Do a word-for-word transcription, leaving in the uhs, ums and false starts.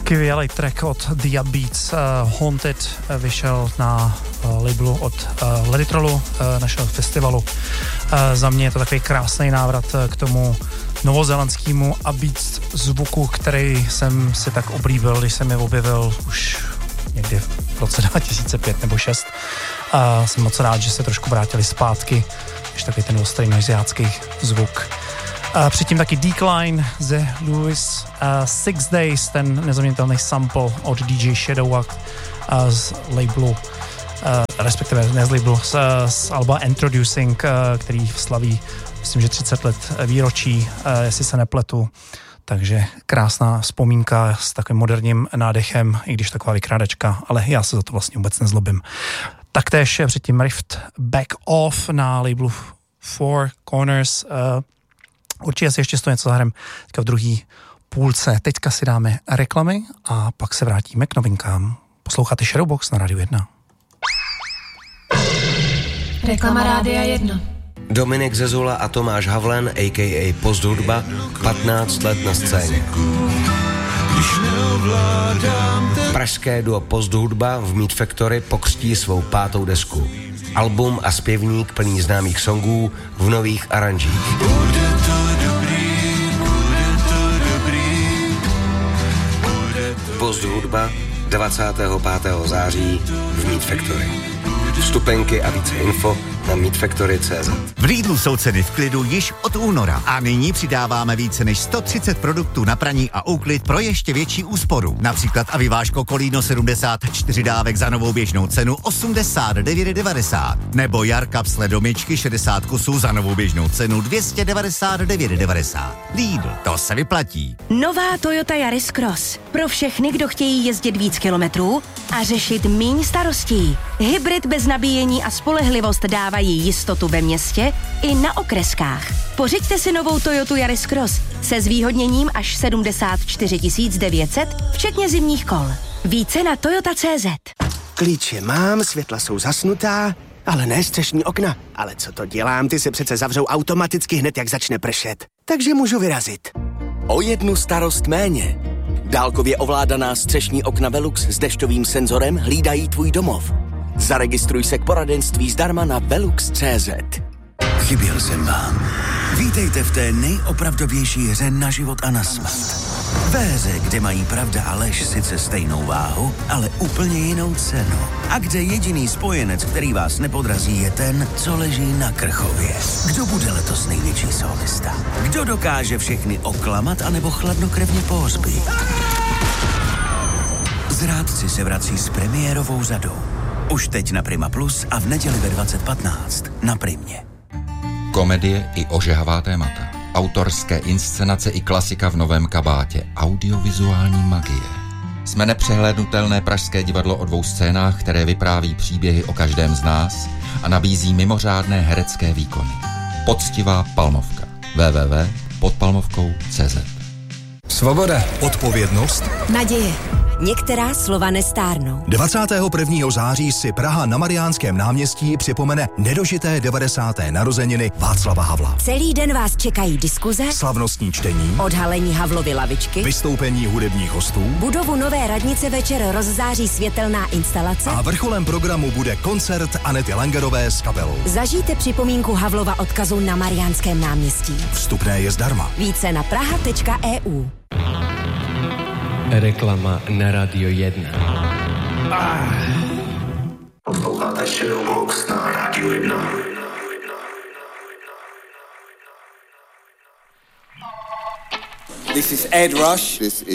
Skvělý track od The Upbeats, uh, Haunted, uh, vyšel na uh, labelu od uh, Leditrolu, uh, našeho festivalu. Uh, za mě je to takový krásný návrat uh, k tomu novozélandskému Upbeats zvuku, který jsem si tak oblíbil, když jsem je objevil už někdy v roce dva tisíce pět nebo šest. Uh, jsem moc rád, že se trošku vrátili zpátky, když takový ten ostrý noiziácký zvuk. Uh, předtím taky Decline ze Lewis, uh, Six Days, ten nezaměnitelný sample od D J Shadowak uh, z labelu, uh, respektive ne z labelu, z, z alba Introducing, uh, který slaví, myslím, že třicet let výročí, uh, jestli se nepletu. Takže krásná vzpomínka s takovým moderním nádechem, i když taková vykrádačka, ale já se za to vlastně vůbec nezlobím. Taktéž předtím Rift Back Off na labelu Four Corners. Uh, určitě si ještě z toho něco zahrám v druhé půlce. Teďka si dáme reklamy a pak se vrátíme k novinkám. Posloucháte Shadowbox na Rádiu jedna. Reklama Rádia jedna. Dominik Zezula a Tomáš Havlen, a k a. Posthudba, patnáct let na scéně. Pražské duo Posthudba v Meat Factory pokřtí svou pátou desku. Album a zpěvník plný známých songů v nových aranžích. Posthudba dvacátého pátého září v Meat Factory. Vstupenky a více info na meat factory tečka cé zet. V Lidlu jsou ceny v klidu již od února a nyní přidáváme více než sto třicet produktů na praní a úklid pro ještě větší úsporu. Například Aviváško Kolíno sedmdesát čtyři dávek za novou běžnou cenu osmdesát devět devadesát nebo Jarkap sledomičky šedesát kusů za novou běžnou cenu dvě stě devadesát devět devadesát. Lidl, to se vyplatí. Nová Toyota Yaris Cross. Pro všechny, kdo chtějí jezdit víc kilometrů a řešit míň starostí. Hybrid bez nabíjení a spolehlivost dávají jistotu ve městě i na okreskách. Pořiďte si novou Toyotu Yaris Cross se zvýhodněním až sedmdesát čtyři tisíc devět set, včetně zimních kol. Více na toyota tečka cé zet. Klíče mám, světla jsou zasnutá, ale ne střešní okna. Ale co to dělám, ty se přece zavřou automaticky hned, jak začne pršet. Takže můžu vyrazit. O jednu starost méně. Dálkově ovládaná střešní okna Velux s dešťovým senzorem hlídají tvůj domov. Zaregistruj se k poradenství zdarma na velux tečka cé zet. Chyběl jsem vám. Vítejte v té nejopravdovější hře na život a na smrt. Ve hře, kde mají pravda a lež sice stejnou váhu, ale úplně jinou cenu. A kde jediný spojenec, který vás nepodrazí, je ten, co leží na krchově. Kdo bude letos největší solista? Kdo dokáže všechny oklamat anebo chladnokrevně pohřbít? Zrádci se vrací s premiérovou řadou. Už teď na Prima Plus a v neděli ve dvacet patnáct na Primě. Komedie i ožehavá témata. Autorské inscenace i klasika v novém kabátě. Audiovizuální magie. Jsme nepřehlédnutelné pražské divadlo o dvou scénách, které vypráví příběhy o každém z nás a nabízí mimořádné herecké výkony. Poctivá Palmovka. w w w tečka podpalmovkou tečka cé zet. Svoboda, odpovědnost, naděje. Některá slova nestárnou. dvacátého prvního září si Praha na Mariánském náměstí připomene nedožité devadesáté narozeniny Václava Havla. Celý den vás čekají diskuze, slavnostní čtení, odhalení Havlovy lavičky, vystoupení hudebních hostů, budovu Nové radnice večer rozzáří světelná instalace a vrcholem programu bude koncert Anety Langerové s kapelou. Zažijte připomínku Havlova odkazu na Mariánském náměstí. Vstupné je zdarma. Více na praha tečka e u. Reklama na Rádio jedna. Posloucháte Shadowbox na Rádiu jedna. This is Ed Rush. This